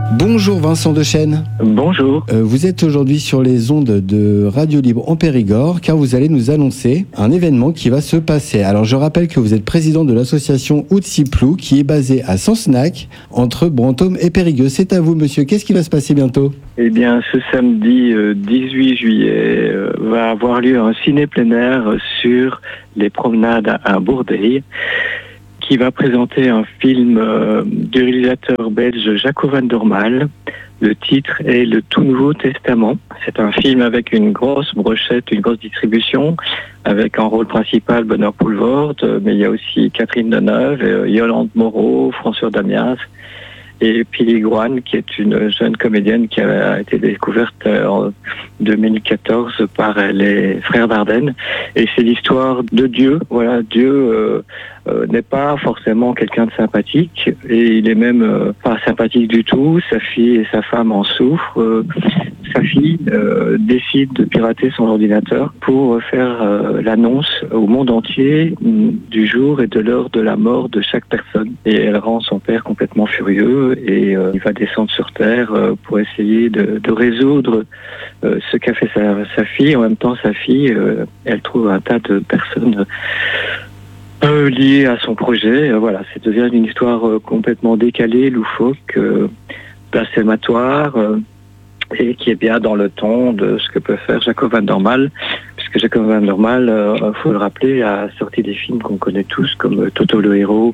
Bonjour Vincent Dechaine. Bonjour. Vous êtes aujourd'hui sur les ondes de Radio Libre en Périgord car vous allez nous annoncer un événement qui va se passer. Alors je rappelle que vous êtes président de l'association Outsiplou qui est basée à Sancenac entre Brantôme et Périgueux. C'est à vous monsieur, qu'est-ce qui va se passer bientôt ? Eh bien ce samedi 18 juillet va avoir lieu un ciné plein air sur les promenades à Bourdeil, qui va présenter un film du réalisateur belge Jaco van Dormael. Le titre est Le Tout Nouveau Testament. C'est un film avec une grosse brochette, une grosse distribution, avec en rôle principal Bonheur Poulvorde, mais il y a aussi Catherine Deneuve, Yolande Moreau, François Damiens, et Pili Gouane, qui est une jeune comédienne qui a été découverte en 2014 par les frères Dardenne. Et c'est l'histoire de Dieu. Voilà, Dieu n'est pas forcément quelqu'un de sympathique, et il est même pas sympathique du tout. Sa fille et sa femme en souffrent. Sa fille décide de pirater son ordinateur pour faire l'annonce au monde entier du jour et de l'heure de la mort de chaque personne. Et elle rend son père complètement furieux et il va descendre sur Terre pour essayer de résoudre ce qu'a fait sa fille. En même temps, sa fille, elle trouve un tas de personnes liées à son projet. Voilà, c'est devient une histoire complètement décalée, loufoque, blasphématoire, et qui est bien dans le ton de ce que peut faire Jaco van Dormael, puisque Jaco van Dormael, faut le rappeler, a sorti des films qu'on connaît tous, comme Toto le héros,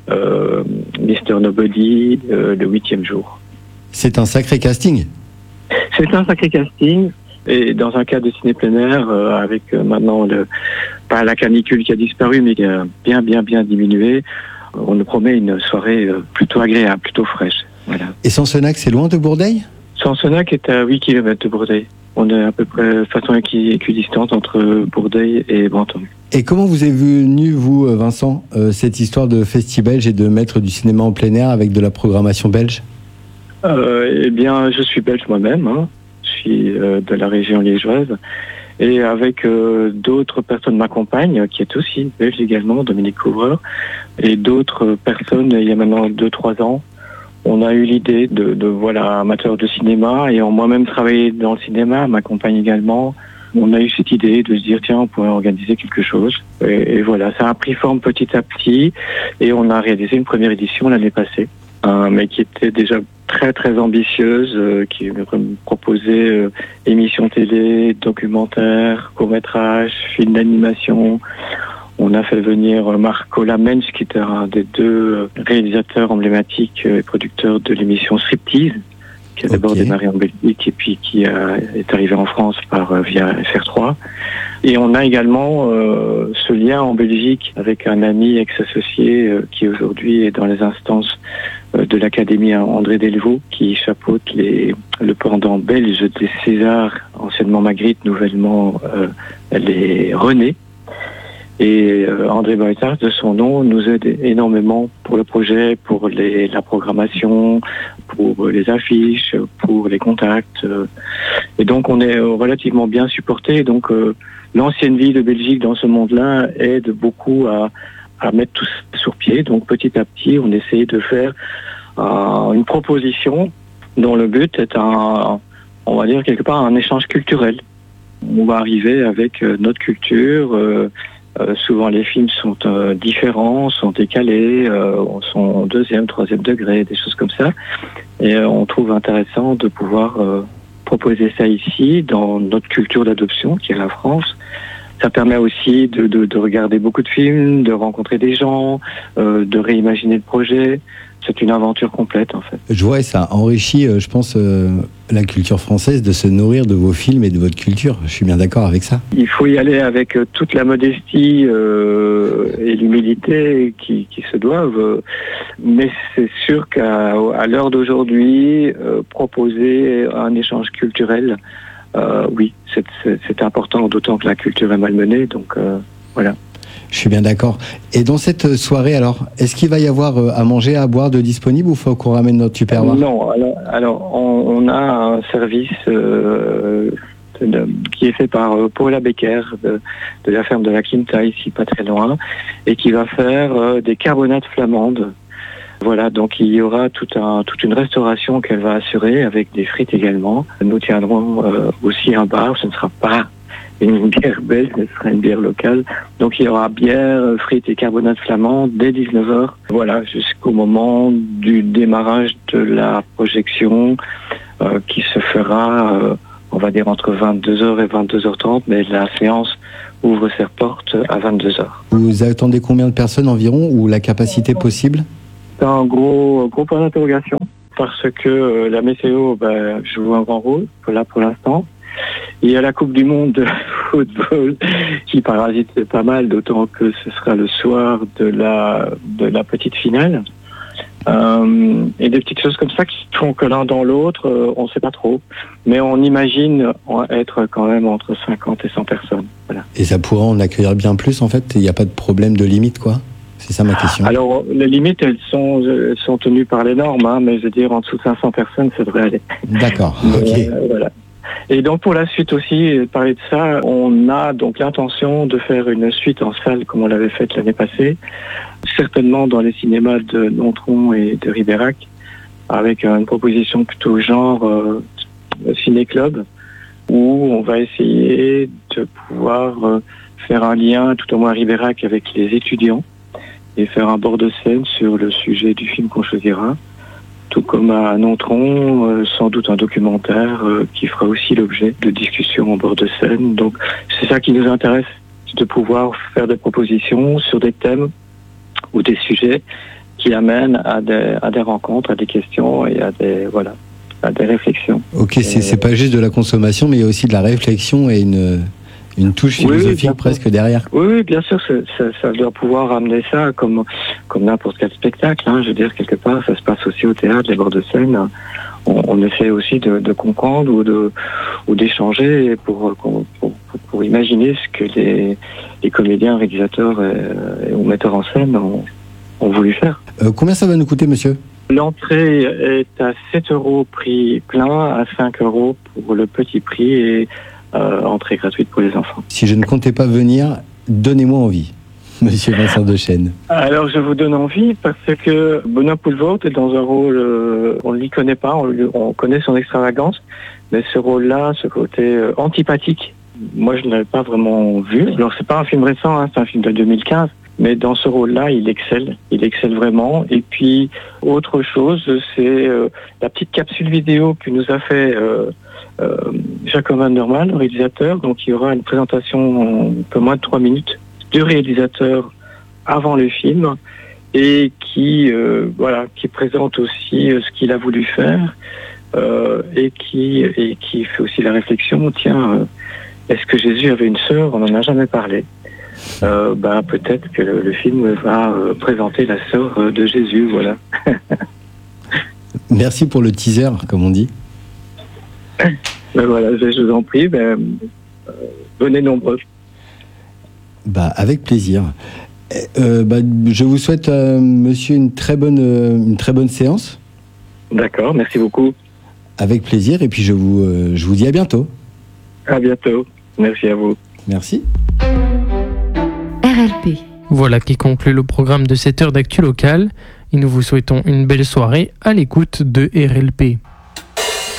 Mr. Nobody, Le 8e jour. C'est un sacré casting. C'est un sacré casting, et dans un cadre de ciné plein air, avec maintenant pas la canicule qui a disparu, mais qui a bien diminué, on nous promet une soirée plutôt agréable, plutôt fraîche. Voilà. Et Sancenac, c'est loin de Bourdeil ? Sancenac est à 8 km de Bourdeil. On est à peu près de façon équidistante entre Bourdeil et Brantôme. Et comment vous est venu, vous, Vincent, cette histoire de festival belge et de mettre du cinéma en plein air avec de la programmation belge ? Eh bien, je suis belge moi-même. Je suis de la région liégeoise. Et avec d'autres personnes m'accompagnent, qui est aussi belge également, Dominique Couvreur, et d'autres personnes, il y a maintenant 2-3 ans, on a eu l'idée de voilà, amateur de cinéma, et moi-même travaillé dans le cinéma, m'accompagne également. On a eu cette idée de se dire, tiens, on pourrait organiser quelque chose. Et voilà, ça a pris forme petit à petit, et on a réalisé une première édition l'année passée, mais qui était déjà très ambitieuse, qui proposait émissions télé, documentaires, courts-métrages, films d'animation. On a fait venir Marco Lamens, qui était un des 2 réalisateurs emblématiques et producteurs de l'émission Striptease, qui a d'abord démarré en Belgique et puis qui est arrivé en France via FR3. Et on a également ce lien en Belgique avec un ami ex-associé qui aujourd'hui est dans les instances de l'Académie André Delvaux, qui chapeaute le pendant belge des Césars, anciennement Magritte, nouvellement les René. Et André Boitard, de son nom, nous aide énormément pour le projet, pour la programmation, pour les affiches, pour les contacts. Et donc on est relativement bien supporté. Donc l'ancienne vie de Belgique dans ce monde-là aide beaucoup à mettre tout ça sur pied. Donc petit à petit, on essaie de faire une proposition dont le but est on va dire quelque part un échange culturel. On va arriver avec notre culture. Souvent les films sont différents, sont décalés, sont 2e, 3e degré, des choses comme ça. Et on trouve intéressant de pouvoir proposer ça ici, dans notre culture d'adoption, qui est la France. Ça permet aussi de regarder beaucoup de films, de rencontrer des gens, de réimaginer le projet. C'est une aventure complète, en fait. Je vois, et ça enrichit, je pense, la culture française de se nourrir de vos films et de votre culture. Je suis bien d'accord avec ça. Il faut y aller avec toute la modestie et l'humilité qui se doivent. Mais c'est sûr qu'à l'heure d'aujourd'hui, proposer un échange culturel, oui, c'est important, d'autant que la culture est malmenée. Donc, voilà. Je suis bien d'accord. Et dans cette soirée, alors, est-ce qu'il va y avoir à manger, à boire de disponible ou faut qu'on ramène notre tupperware ? Non, alors on a un service qui est fait par Paula Becker de la ferme de la Quinta, ici pas très loin, et qui va faire des carbonades flamandes Voilà, donc il y aura toute une restauration qu'elle va assurer avec des frites également. Nous tiendrons aussi un bar, ce ne sera pas une bière belge, ce sera une bière locale. Donc il y aura bière, frites et carbonate flamand dès 19h. Voilà, jusqu'au moment du démarrage de la projection qui se fera, on va dire, entre 22h et 22h30, mais la séance ouvre ses portes à 22h. Vous attendez combien de personnes environ, ou la capacité possible ? C'est un gros point d'interrogation, parce que la météo joue un grand rôle, là pour l'instant. Il y a la Coupe du Monde de football qui parasite pas mal, d'autant que ce sera le soir de la petite finale. Et des petites choses comme ça qui font que l'un dans l'autre, on ne sait pas trop. Mais on imagine être quand même entre 50 et 100 personnes. Voilà. Et ça pourrait en accueillir bien plus, en fait ? Il n'y a pas de problème de limite, quoi ? C'est ça ma question. Alors, les limites, elles sont tenues par les normes, mais je veux dire, en dessous de 500 personnes, ça devrait aller. D'accord, ok. Voilà. Et donc, pour la suite aussi, parler de ça, on a donc l'intention de faire une suite en salle, comme on l'avait fait l'année passée, certainement dans les cinémas de Nontron et de Ribérac, avec une proposition plutôt genre ciné-club, où on va essayer de pouvoir faire un lien, tout au moins à Ribérac, avec les étudiants, et faire un bord de scène sur le sujet du film qu'on choisira, tout comme à Nontron, sans doute un documentaire qui fera aussi l'objet de discussions en bord de scène. Donc c'est ça qui nous intéresse, de pouvoir faire des propositions sur des thèmes ou des sujets qui amènent à des rencontres, à des questions et à des réflexions. Ok, c'est pas juste de la consommation, mais il y a aussi de la réflexion et une touche philosophique presque derrière. Oui, bien sûr, ça doit pouvoir amener ça comme n'importe quel spectacle. Je veux dire, quelque part, ça se passe aussi au théâtre, les bords de scène. On essaie aussi de comprendre ou d'échanger pour imaginer ce que les comédiens, réalisateurs ou metteurs en scène ont voulu faire. Combien ça va nous coûter, monsieur ? L'entrée est à 7 € prix plein, à 5 € pour le petit prix et entrée gratuite pour les enfants. Si je ne comptais pas venir, donnez-moi envie, monsieur Vincent Dechaine. Alors je vous donne envie parce que Benoît Poelvoort est dans un rôle, on ne l'y connaît pas, on connaît son extravagance, mais ce rôle-là, ce côté antipathique, moi je ne l'avais pas vraiment vu. Alors c'est pas un film récent, c'est un film de 2015. Mais dans ce rôle-là, il excelle vraiment. Et puis, autre chose, c'est la petite capsule vidéo que nous a fait Jacob Van Der Maal, le réalisateur. Donc, il y aura une présentation en un peu moins de 3 minutes du réalisateur avant le film et qui présente aussi ce qu'il a voulu faire et qui fait aussi la réflexion, tiens, est-ce que Jésus avait une sœur ? On n'en a jamais parlé. Peut-être que le film va présenter la sœur de Jésus, voilà. Merci pour le teaser, comme on dit. Voilà, je vous en prie, venez nombreux. Avec plaisir. Je vous souhaite, monsieur, une très bonne séance. D'accord, merci beaucoup. Avec plaisir, et puis je vous dis à bientôt. À bientôt, merci à vous. Merci. RLP. Voilà qui conclut le programme de cette heure d'actu locale et nous vous souhaitons une belle soirée à l'écoute de RLP.